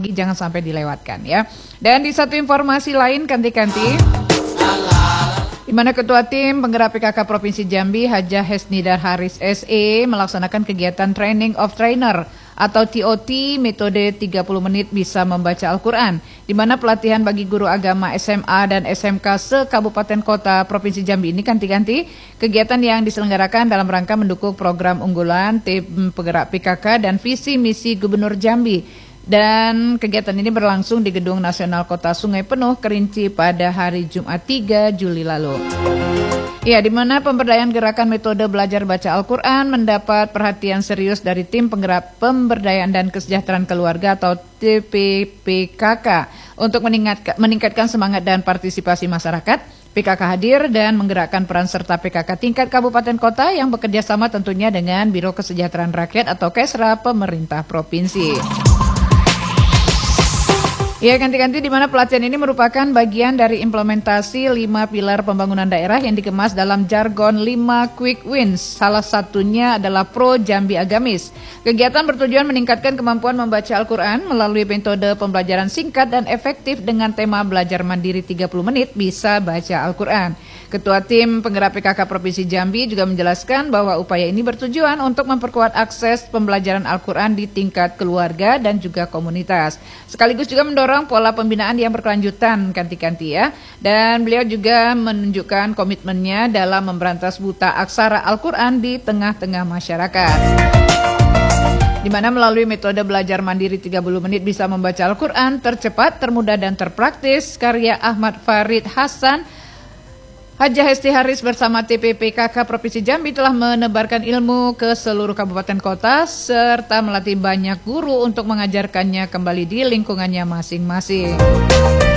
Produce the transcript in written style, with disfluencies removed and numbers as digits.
jangan sampai dilewatkan ya. Dan di satu informasi lain kanti-kanti, di mana Ketua Tim Penggerak PKK Provinsi Jambi Hajah Hesnidar Haris SE melaksanakan kegiatan Training of Trainer atau TOT metode 30 menit bisa membaca Al-Quran, di mana pelatihan bagi guru agama SMA dan SMK se-Kabupaten Kota Provinsi Jambi ini kanti-kanti kegiatan yang diselenggarakan dalam rangka mendukung program unggulan Tim Penggerak PKK dan visi misi Gubernur Jambi. Dan kegiatan ini berlangsung di Gedung Nasional Kota Sungai Penuh Kerinci pada hari Jumat 3 Juli lalu. Ya, di mana pemberdayaan gerakan metode belajar baca Al-Quran mendapat perhatian serius dari Tim Penggerak Pemberdayaan dan Kesejahteraan Keluarga atau TPPKK untuk meningkatkan semangat dan partisipasi masyarakat. PKK hadir dan menggerakkan peran serta PKK tingkat kabupaten kota yang bekerja sama tentunya dengan Biro Kesejahteraan Rakyat atau Kesra pemerintah provinsi. Ya, ganti-ganti di mana pelatihan ini merupakan bagian dari implementasi 5 pilar pembangunan daerah yang dikemas dalam jargon 5 quick wins. Salah satunya adalah Pro Jambi Agamis. Kegiatan bertujuan meningkatkan kemampuan membaca Al-Quran melalui metode pembelajaran singkat dan efektif dengan tema belajar mandiri 30 menit bisa baca Al-Quran. Ketua Tim Penggerak PKK Provinsi Jambi juga menjelaskan bahwa upaya ini bertujuan untuk memperkuat akses pembelajaran Al-Quran di tingkat keluarga dan juga komunitas. Sekaligus juga mendorong pola pembinaan yang berkelanjutan kanti-kanti ya. Dan beliau juga menunjukkan komitmennya dalam memberantas buta aksara Al-Quran di tengah-tengah masyarakat. Di mana melalui metode belajar mandiri 30 menit bisa membaca Al-Quran tercepat, termudah dan terpraktis karya Ahmad Farid Hasan, Hajah Hesti Haris bersama TPPKK Provinsi Jambi telah menebarkan ilmu ke seluruh kabupaten kota serta melatih banyak guru untuk mengajarkannya kembali di lingkungannya masing-masing.